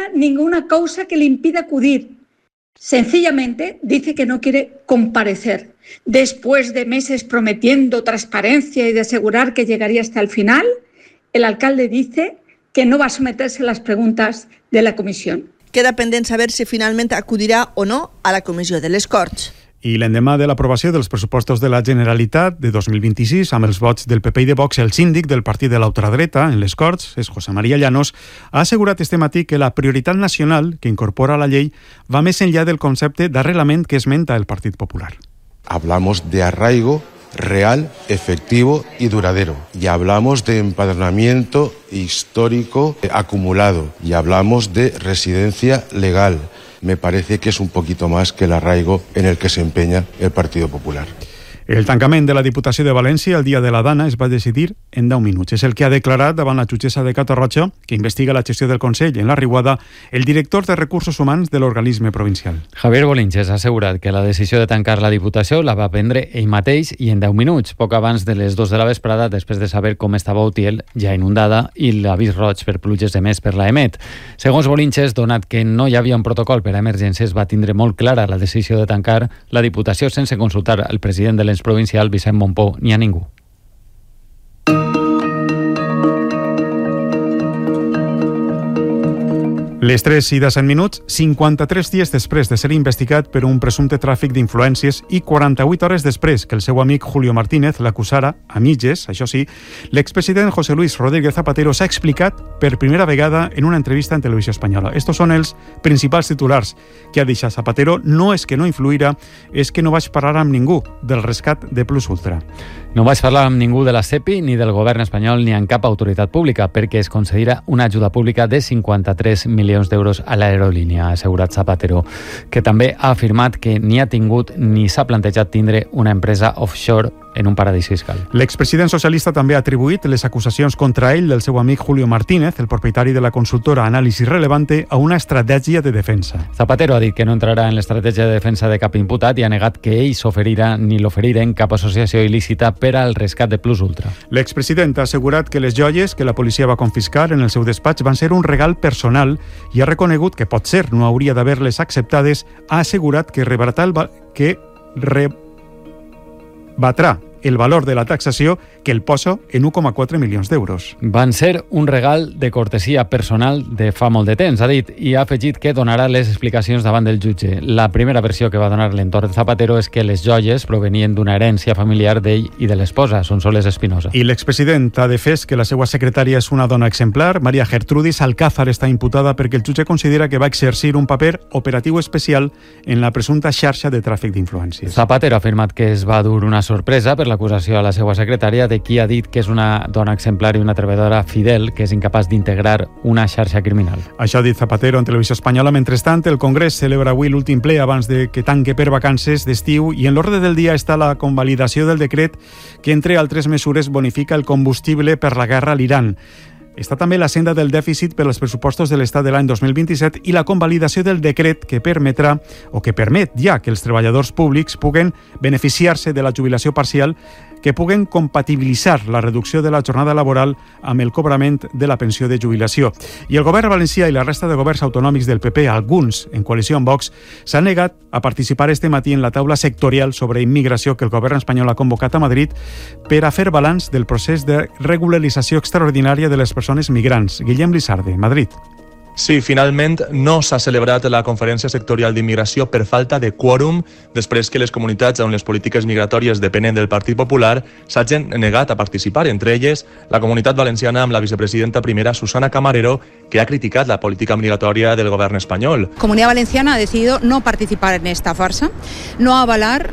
ninguna causa que le impida acudir. Sencillamente dice que no quiere comparecer. Después de meses prometiendo transparencia y de asegurar que llegaría hasta el final, el alcalde dice que no va a someterse a las preguntas de la comisión. Queda pendent saber si finalment acudirà o no a la comissió de les Corts. I l'endemà de l'aprovació dels pressupostos de la Generalitat de 2026, amb els vots del PP i de Vox, el síndic del partit de l'ultradreta en les Corts, és José María Llanos, ha assegurat este matí que la prioritat nacional que incorpora la llei va més enllà del concepte d'arrelament que esmenta el Partit Popular. Hablamos de arraigo real, efectivo y duradero. Y hablamos de empadronamiento histórico acumulado. Y hablamos de residencia legal. Me parece que es un poquito más que el arraigo en el que se empeña el Partido Popular. El tancament de la Diputació de València el dia de la Dana es va decidir en 10 minuts. És el que ha declarat davant la jutgessa de Catarroja, que investiga la gestió del Consell en la Riuada, el director de Recursos Humans de l'organisme provincial. Javier Bolinches ha assegurat que la decisió de tancar la Diputació la va prendre ell mateix i en 10 minuts, poc abans de les 2 de la vesprada, després de saber com estava Utiel, ja inundada, i l'avís roig per pluges de més per la EMET. Segons Bolinches, donat que no hi havia un protocol per a emergències, va tindre molt clara la decisió de tancar la Diputació sense consultar al president de provincial Vicent Mompó ni a ningú. Les 3:07, 53 dies després de ser investigat per un presumpte tràfic d'influències i 48 hores després que el seu amic Julio Martínez l'acusara, a mitges, això sí, l'expresident José Luis Rodríguez Zapatero s'ha explicat per primera vegada en una entrevista en Televisió Espanyola. Estos són els principals titulars que ha deixat Zapatero. No és que no influïra, és que no vaig parlar amb ningú del rescat de Plus Ultra. No vaig parlar amb ningú de la CEPI, ni del govern espanyol, ni amb cap autoritat pública, perquè es concedirà una ajuda pública de 53 milions d'euros a l'aerolínia, ha assegurat Zapatero, que també ha afirmat que ni ha tingut ni s'ha plantejat tindre una empresa offshore en un paradís fiscal. L'expresident socialista també ha atribuït les acusacions contra ell del seu amic Julio Martínez, el propietari de la consultora Anàlisi Relevante, a una estratègia de defensa. Zapatero ha dit que no entrarà en l'estratègia de defensa de cap imputat i ha negat que ell s'oferirà ni l'oferiren cap associació il·lícita per al rescat de Plus Ultra. L'expresident ha assegurat que les joies que la policia va confiscar en el seu despatx van ser un regal personal i ha reconegut que potser no hauria d'haver-les acceptades. Ha assegurat que rebatrà el valor de la taxació, que el posa en 1,4 milions d'euros. Van ser un regal de cortesia personal de fa molt de temps, ha dit, i ha afegit que donarà les explicacions davant del jutge. La primera versió que va donar l'entorn de Zapatero és que les joies provenien d'una herència familiar d'ell i de l'esposa, Sonsoles Espinosa. I l'expresident ha defès que la seva secretària és una dona exemplar. Maria Gertrudis Alcázar està imputada perquè el jutge considera que va exercir un paper operatiu especial en la presumpta xarxa de tràfic d'influències. Zapatero ha afirmat que es va dur una sorpresa per l'acusació a la seva secretària, de qui ha dit que és una dona exemplar i una treballadora fidel que és incapaç d'integrar una xarxa criminal. Això ha dit Zapatero en Televisió Espanyola. Mentrestant, el Congrés celebra avui l'últim ple abans de que tanque per vacances d'estiu i en l'ordre del dia està la convalidació del decret que, entre altres mesures, bonifica el combustible per la guerra a l'Iran. Està també la senda del dèficit per als pressupostos de l'Estat de l'any 2027 i la convalidació del decret que permetrà, o que permet ja que els treballadors públics puguen beneficiar-se de la jubilació parcial, que puguen compatibilitzar la reducció de la jornada laboral amb el cobrament de la pensió de jubilació. I el govern valencià i la resta de governs autonòmics del PP, alguns en coalició amb Vox, s'han negat a participar este matí en la taula sectorial sobre immigració que el govern espanyol ha convocat a Madrid per a fer balanç del procés de regularització extraordinària de les persones migrants. Guillem Lizarde, Madrid. Sí, finalment no s'ha celebrat la conferència sectorial d'immigració per falta de quòrum després que les comunitats on les polítiques migratòries depenen del Partit Popular s'hagin negat a participar, entre elles la comunitat valenciana amb la vicepresidenta primera Susana Camarero, que ha criticat la política migratòria del govern espanyol. Comunidad Valenciana ha decidido no participar en esta farsa, no avalar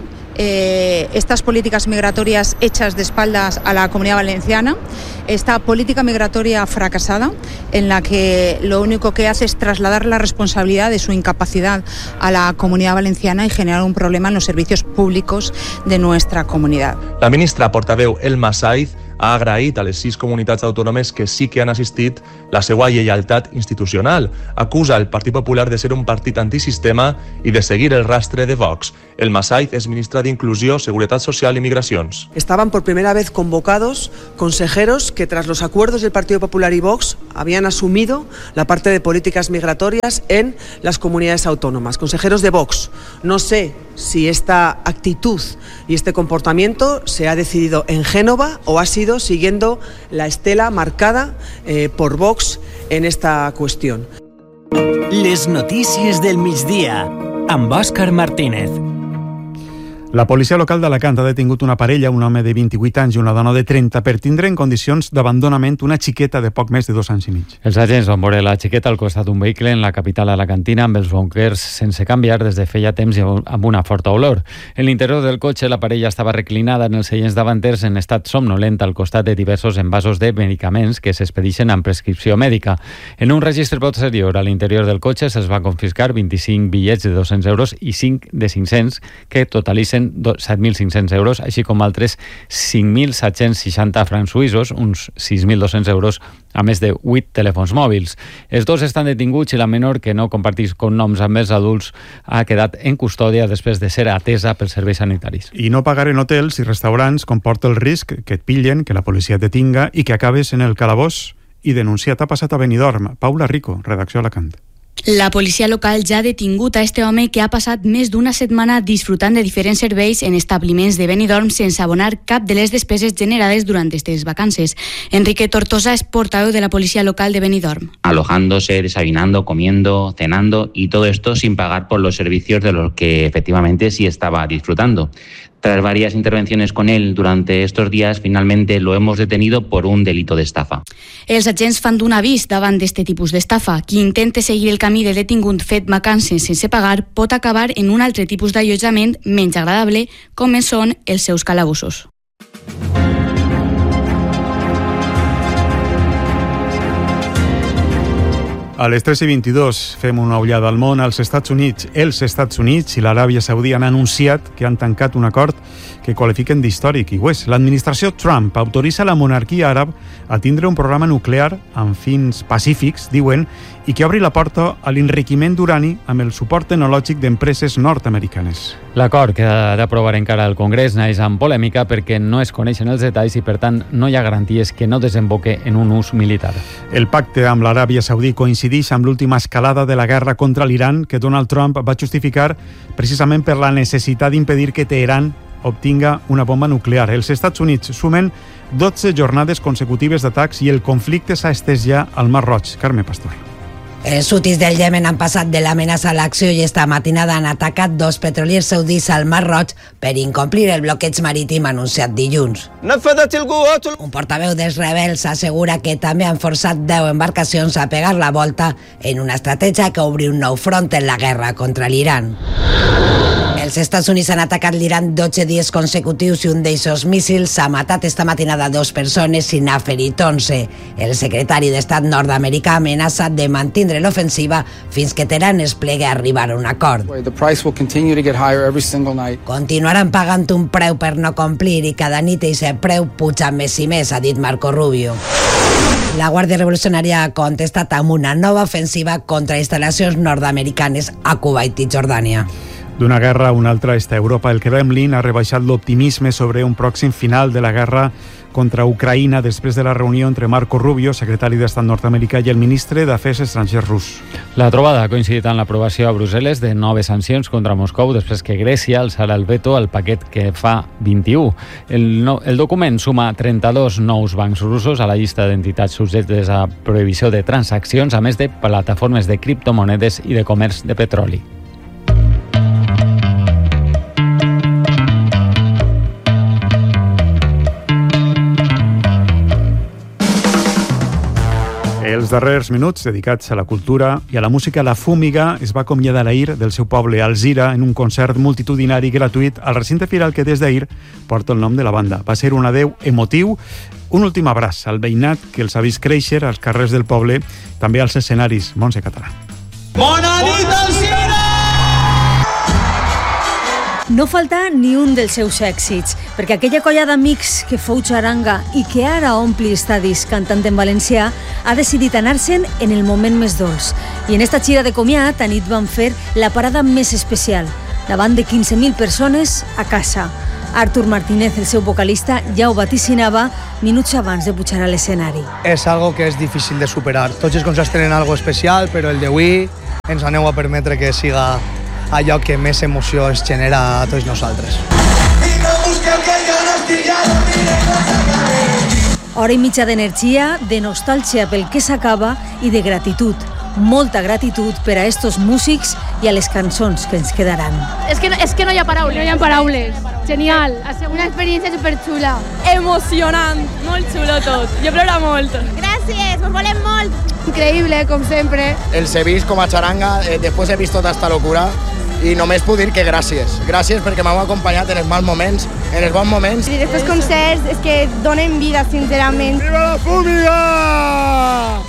estas políticas migratorias hechas de espaldas a la Comunidad Valenciana, esta política migratoria fracasada en la que lo único que hace es trasladar la responsabilidad de su incapacidad a la Comunidad Valenciana y generar un problema en los servicios públicos de nuestra comunidad. La ministra portaveu Elma Saiz ha agraït a les 6 comunitats autònomes que sí que han assistit la seva lleialtat institucional. Acusa el Partit Popular de ser un partit antisistema i de seguir el rastre de Vox. El Massaid es ministra d'Inclusió, Seguretat Social y Migracions. Estaban por primera vez convocados consejeros que tras los acuerdos del Partido Popular y Vox habían asumido la parte de políticas migratorias en las comunidades autónomas. Consejeros de Vox. No sé si esta actitud y este comportamiento se ha decidido en Génova o ha sido siguiendo la estela marcada por Vox en esta cuestión. Les notícies del migdia amb Òscar Martínez. La policia local d'Alacant ha detingut una parella, un home de 28 anys i una dona de 30, per tindre en condicions d'abandonament una xiqueta de poc més de 2 anys i mig. Els agents van veure la xiqueta al costat d'un vehicle en la capital alacantina amb els bunkers sense canviar des de feia temps i amb una forta olor. En l'interior del cotxe, la parella estava reclinada en els seients davanters en estat somnolent al costat de diversos envasos de medicaments que s'expedixen amb prescripció mèdica. En un registre posterior a l'interior del cotxe se'ls va confiscar 25 bitllets de 200 euros i 5 de 500 que totalitzen 7.500 euros, així com altres 5.760 francs suïssos, uns 6.200 euros, a més de 8 telèfons mòbils. Els dos estan detinguts i la menor, que no comparteix cognoms amb els adults, ha quedat en custòdia després de ser atesa pels serveis sanitaris. I no pagar en hotels i restaurants comporta el risc que et pillen, que la policia et detinga i que acabes en el calabós. I denunciat ha passat a Benidorm. Paula Rico, redacció Alacant. La policia local ja ha detingut a este home que ha passat més d'una setmana disfrutant de diferents serveis en establiments de Benidorm sense abonar cap de les despeses generades durant aquestes vacances. Enrique Tortosa es portaveu de la policia local de Benidorm. Alojándose, desayunando, comiendo, cenando y todo esto sin pagar por los servicios de los que efectivamente sí estaba disfrutando. Tras varias intervenciones con él durante estos días, finalmente lo hemos detenido por un delito de estafa. Els agents fan d'un avís davant d'aquest tipus d'estafa. Qui intente seguir el camí de detingut fet vacances sense pagar pot acabar en un altre tipus d'allotjament menys agradable, com són els seus calabossos. A les 3:22 fem una ullada al món. Els Estats Units i l'Aràbia Saudí han anunciat que han tancat un acord que qualifiquen d'històric, i ho és. L'administració Trump autoritza la monarquia àrab a tindre un programa nuclear amb fins pacífics, diuen, i que obri la porta a l'enriquiment d'urani amb el suport tecnològic d'empreses nord-americanes. L'acord que ha d'aprovar encara el Congrés naix amb polèmica perquè no es coneixen els detalls i, per tant, no hi ha garanties que no desemboque en un ús militar. El pacte amb l'Aràbia Saudí coincideix amb l'última escalada de la guerra contra l'Iran que Donald Trump va justificar precisament per la necessitat d'impedir que Teheran obtinga una bomba nuclear. Els Estats Units sumen 12 jornades consecutives d'atacs i el conflicte s'ha estès ja al Mar Roig. Carme Pastor. Els hutis del Iemen han passat de l'amenaça a l'acció i esta matinada han atacat 2 petroliers saudis al Mar Roig per incomplir el bloqueig marítim anunciat dilluns. Un portaveu dels rebels assegura que també han forçat 10 embarcacions a pegar la volta en una estratègia que obri un nou front en la guerra contra l'Iran. Els Estats Units han atacat l'Iran 12 dies consecutius i un d'eixos míssils ha matat esta matinada 2 persones i n'ha ferit 11. El secretari d'Estat nord-americà ha amenaçat de mantindre l'ofensiva fins que Teheran es plegui a arribar a un acord. Continuaran pagant un preu per no complir i cada nit aquest preu puja més i més, ha dit Marco Rubio. La Guàrdia Revolucionària ha contestat amb una nova ofensiva contra instal·lacions nord-americanes a Kuwait i Jordània. D'una guerra a una altra està Europa. El Kremlin ha rebaixat l'optimisme sobre un pròxim final de la guerra contra Ucraïna després de la reunió entre Marco Rubio, secretari d'Estat nord-americà, i el ministre d'Afers Estrangers rus. La trobada ha coincidit amb l'aprovació a Brussel·les de noves sancions contra Moscou després que Grècia alçarà el veto al paquet que fa 21. El document suma 32 nous bancs russos a la llista d'entitats subjectes a prohibició de transaccions, a més de plataformes de criptomonedes i de comerç de petroli. Els darrers minuts dedicats a la cultura i a la música, la Fúmiga es va acomiadar ahir del seu poble, Alzira, en un concert multitudinari gratuït al recinte firal que des d'ahir porta el nom de la banda. Va ser un adeu emotiu, un últim abraç al veïnat que els ha vist créixer als carrers del poble, també als escenaris. Montse Català. Bona nit, Alzira! No falta ni un dels seus èxits, perquè aquella colla d'amics que fou xaranga i que ara ompli estadis cantant en valencià ha decidit anar-se'n en el moment més dolç. I en esta gira de comiat, a nit van fer la parada més especial, davant de 15.000 persones a casa. Artur Martínez, el seu vocalista, ja ho vaticinava minuts abans de pujar a l'escenari. És algo que és difícil de superar. Tots els concerts tenen algo especial, però el d'avui ens aneu a permetre que siga allò que més emoció es genera a tots nosaltres. Hora i mitja d'energia, de nostàlgia pel que s'acaba i de gratitud. Molta gratitud per a estos músics i a les cançons que ens quedaran. És que no hi ha paraules. No hi ha paraules. Genial. Una experiència superxula. Emocionant. Molt xulo tot. Jo plora molt. Gràcies, us volem molt. Increïble, com sempre. Els he vist com a xaranga, després he vist tota esta locura i només puc dir que gràcies. Gràcies perquè m'heu acompanyat en els mals moments, en els bons moments. I aquests concerts és que donen vida, sincerament. Viva la Fúmiga!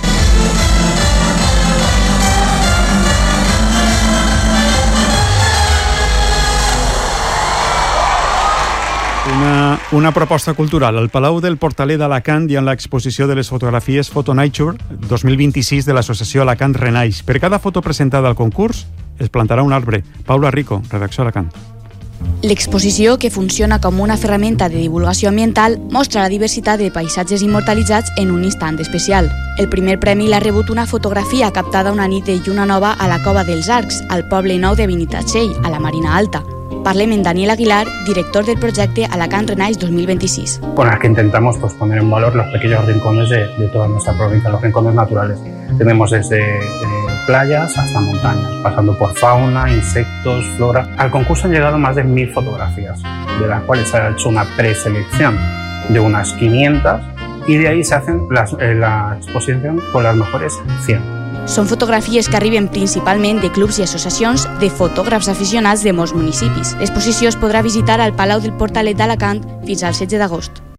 Una proposta cultural al Palau del Portaler d'Alacant i en l'exposició de les fotografies Photonature 2026 de l'associació Alacant Renaix. Per cada foto presentada al concurs es plantarà un arbre. Paula Rico, redacció Alacant. L'exposició, que funciona com una ferramenta de divulgació ambiental, mostra la diversitat de paisatges immortalitzats en un instant especial. El primer premi l'ha rebut una fotografia captada una nit de lluna nova a la Cova dels Arcs, al poble nou de Benitatxell, a la Marina Alta. Parlem amb Daniel Aguilar, director del proyecto Alacant Renaix 2026. Con el que intentamos poner en valor los pequeños rincones de toda nuestra provincia, los rincones naturales. Tenemos desde playas hasta montañas, pasando por fauna, insectos, flora. Al concurso han llegado más de 1.000 fotografías, de las cuales se ha hecho una preselección de unas 500 y de ahí se hacen la exposición con las mejores 100. Són fotografies que arriben principalment de clubs i associacions de fotògrafs aficionats de molts municipis. L'exposició es podrà visitar al Palau del Portalet d'Alacant fins al 16 d'agost.